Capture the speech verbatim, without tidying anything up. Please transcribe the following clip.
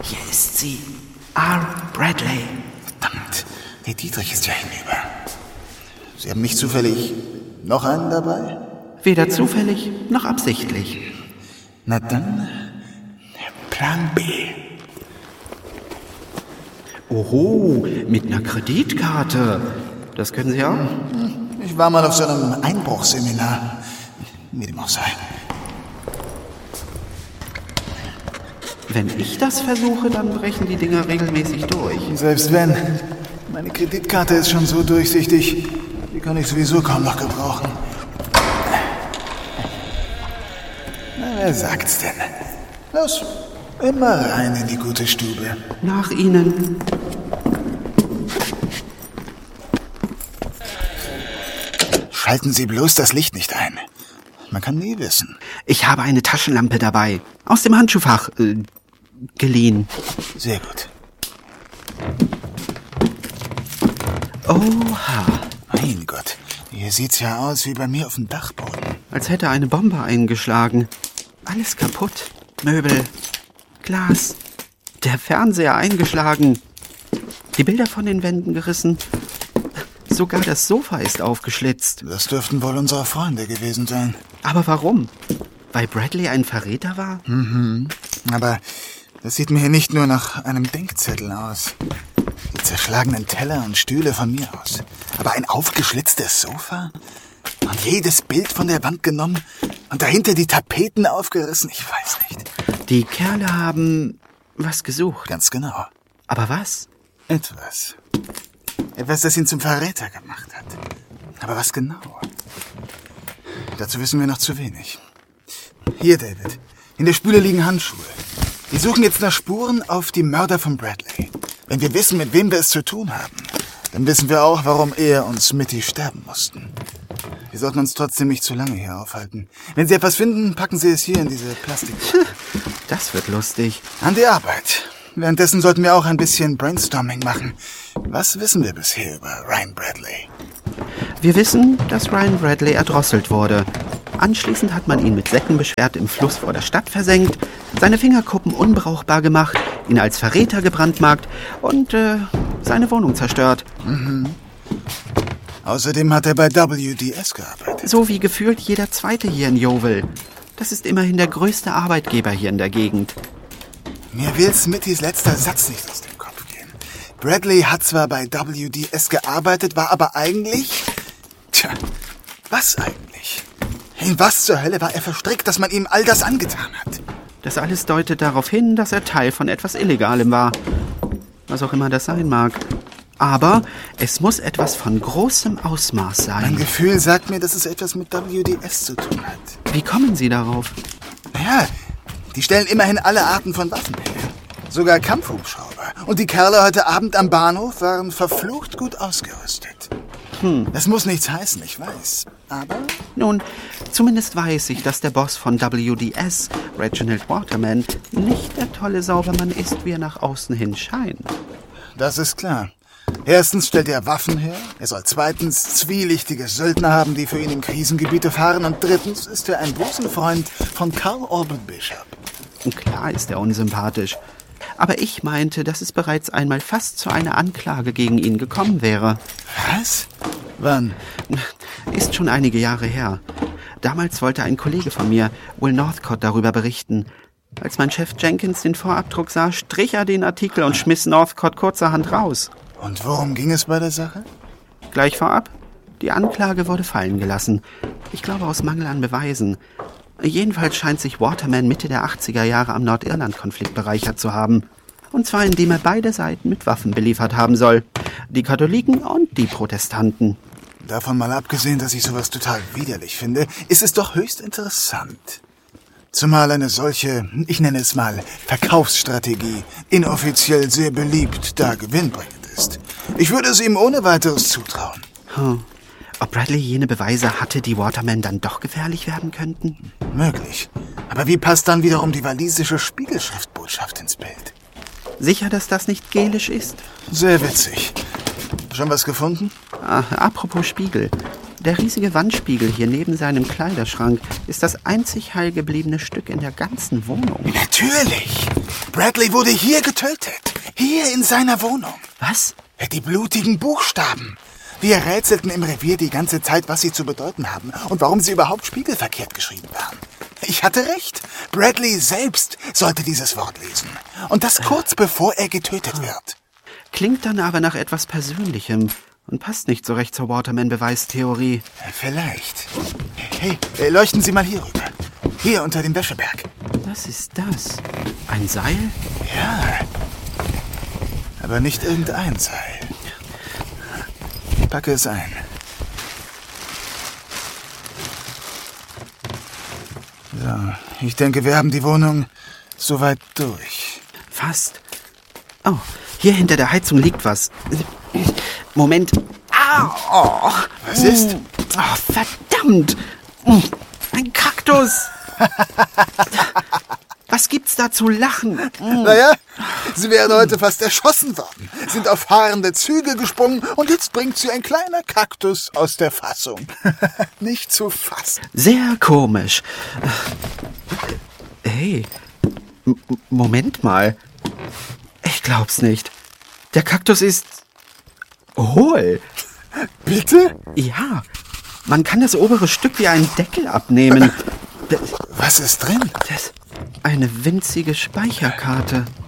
Hier ist sie. R. Bradley. Verdammt, der Dietrich ist ja hinüber. Sie haben nicht zufällig noch einen dabei? Weder zufällig noch absichtlich. Na dann, Plan B. Oho, mit einer Kreditkarte. Das können Sie auch? Ich war mal auf so einem Einbruchseminar. Wie dem auch sei. Wenn ich das versuche, dann brechen die Dinger regelmäßig durch. Selbst wenn. Meine Kreditkarte ist schon so durchsichtig, die kann ich sowieso kaum noch gebrauchen. Na, wer sagt's denn? Los, immer rein in die gute Stube. Nach Ihnen. Schalten Sie bloß das Licht nicht ein. Man kann nie wissen. Ich habe eine Taschenlampe dabei. Aus dem Handschuhfach. Äh, geliehen. Sehr gut. Oha. Mein Gott, hier sieht's ja aus wie bei mir auf dem Dachboden. Als hätte eine Bombe eingeschlagen. Alles kaputt. Möbel, Glas, der Fernseher eingeschlagen. Die Bilder von den Wänden gerissen. Sogar das Sofa ist aufgeschlitzt. Das dürften wohl unsere Freunde gewesen sein. Aber warum? Weil Bradley ein Verräter war? Mhm. Aber das sieht mir hier nicht nur nach einem Denkzettel aus. Die zerschlagenen Teller und Stühle von mir aus. Aber ein aufgeschlitztes Sofa? Und jedes Bild von der Wand genommen und dahinter die Tapeten aufgerissen? Ich weiß nicht. Die Kerle haben was gesucht. Ganz genau. Aber was? Etwas. Etwas, das ihn zum Verräter gemacht hat. Aber was genau? Dazu wissen wir noch zu wenig. Hier, David. In der Spüle liegen Handschuhe. Wir suchen jetzt nach Spuren auf die Mörder von Bradley. Wenn wir wissen, mit wem wir es zu tun haben, dann wissen wir auch, warum er und Smitty sterben mussten. Wir sollten uns trotzdem nicht zu lange hier aufhalten. Wenn Sie etwas finden, packen Sie es hier in diese Plastik. Das wird lustig. An die Arbeit. Währenddessen sollten wir auch ein bisschen Brainstorming machen. Was wissen wir bisher über Ryan Bradley? Wir wissen, dass Ryan Bradley erdrosselt wurde. Anschließend hat man ihn mit Säcken beschwert im Fluss vor der Stadt versenkt, seine Fingerkuppen unbrauchbar gemacht, ihn als Verräter gebrandmarkt und äh, seine Wohnung zerstört. Mhm. Außerdem hat er bei W D S gearbeitet. So wie gefühlt jeder Zweite hier in Yeovil. Das ist immerhin der größte Arbeitgeber hier in der Gegend. Mir will Smittys letzter Satz nicht aus dem Kopf gehen. Bradley hat zwar bei W D S gearbeitet, war aber eigentlich... Tja, was eigentlich? In was zur Hölle war er verstrickt, dass man ihm all das angetan hat? Das alles deutet darauf hin, dass er Teil von etwas Illegalem war. Was auch immer das sein mag. Aber es muss etwas von großem Ausmaß sein. Mein Gefühl sagt mir, dass es etwas mit W D S zu tun hat. Wie kommen Sie darauf? Naja, die stellen immerhin alle Arten von Waffen her. Sogar Kampfhubschrauber. Und die Kerle heute Abend am Bahnhof waren verflucht gut ausgerüstet. Hm. Das muss nichts heißen, ich weiß. Aber... Nun, zumindest weiß ich, dass der Boss von W D S, Reginald Waterman, nicht der tolle Saubermann ist, wie er nach außen hin scheint. Das ist klar. Erstens stellt er Waffen her, er soll zweitens zwielichtige Söldner haben, die für ihn in Krisengebiete fahren, und drittens ist er ein Busenfreund von Carl Urban Bishop. Und klar ist er unsympathisch. Aber ich meinte, dass es bereits einmal fast zu einer Anklage gegen ihn gekommen wäre. Was? Wann? Ist schon einige Jahre her. Damals wollte ein Kollege von mir, Will Northcott, darüber berichten. Als mein Chef Jenkins den Vorabdruck sah, strich er den Artikel und schmiss Northcott kurzerhand raus. Und worum ging es bei der Sache? Gleich vorab. Die Anklage wurde fallen gelassen. Ich glaube aus Mangel an Beweisen. Jedenfalls scheint sich Waterman Mitte der achtziger Jahre am Nordirland-Konflikt bereichert zu haben. Und zwar indem er beide Seiten mit Waffen beliefert haben soll. Die Katholiken und die Protestanten. Davon mal abgesehen, dass ich sowas total widerlich finde, ist es doch höchst interessant. Zumal eine solche, ich nenne es mal, Verkaufsstrategie inoffiziell sehr beliebt, da gewinnbringend ist. Ich würde es ihm ohne weiteres zutrauen. Hm. Ob Bradley jene Beweise hatte, die Waterman dann doch gefährlich werden könnten? Möglich. Aber wie passt dann wiederum die walisische Spiegelschriftbotschaft ins Bild? Sicher, dass das nicht gälisch ist? Sehr witzig. Schon was gefunden? Ah, apropos Spiegel. Der riesige Wandspiegel hier neben seinem Kleiderschrank ist das einzig heil gebliebene Stück in der ganzen Wohnung. Natürlich! Bradley wurde hier getötet. Hier in seiner Wohnung. Was? Die blutigen Buchstaben. Wir rätselten im Revier die ganze Zeit, was sie zu bedeuten haben und warum sie überhaupt spiegelverkehrt geschrieben waren. Ich hatte recht. Bradley selbst sollte dieses Wort lesen. Und das kurz bevor er getötet wird. Klingt dann aber nach etwas Persönlichem und passt nicht so recht zur Waterman-Beweistheorie. Vielleicht. Hey, leuchten Sie mal hier rüber. Hier unter dem Wäscheberg. Was ist das? Ein Seil? Ja. Aber nicht irgendein Seil. Packe es ein. So, ich denke, wir haben die Wohnung soweit durch. Fast. Oh, hier hinter der Heizung liegt was. Moment. Au! Oh. Was ist? Oh, verdammt! Ein Kaktus! Was gibt's da zu lachen? Naja, Sie wären heute fast erschossen worden, sind auf fahrende Züge gesprungen und jetzt bringt Sie ein kleiner Kaktus aus der Fassung. Nicht zu fassen. Sehr komisch. Hey, M- Moment mal. Ich glaub's nicht. Der Kaktus ist hohl. Bitte? Ja, man kann das obere Stück wie einen Deckel abnehmen. Das, Was ist drin? das, eine winzige Speicherkarte.